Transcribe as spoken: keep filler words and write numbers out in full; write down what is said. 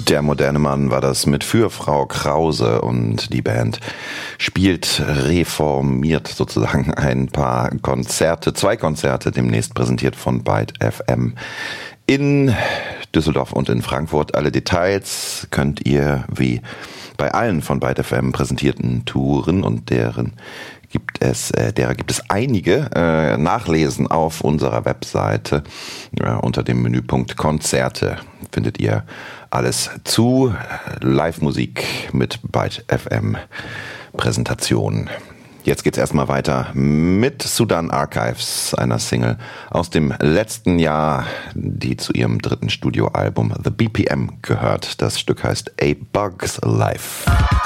Der moderne Mann war das mit Für Frau Krause, und die Band spielt reformiert sozusagen ein paar Konzerte, zwei Konzerte demnächst präsentiert von Byte F M in Düsseldorf und in Frankfurt. Alle Details könnt ihr wie bei allen von Byte F M präsentierten Touren, und deren gibt es, äh, derer gibt es einige, äh, nachlesen auf unserer Webseite. Ja, unter dem Menüpunkt Konzerte findet ihr alles zu Live-Musik mit Byte F M Präsentationen. Jetzt geht's erstmal weiter mit Sudan Archives, einer Single aus dem letzten Jahr, die zu ihrem dritten Studioalbum The B P M gehört. Das Stück heißt A Bug's Life.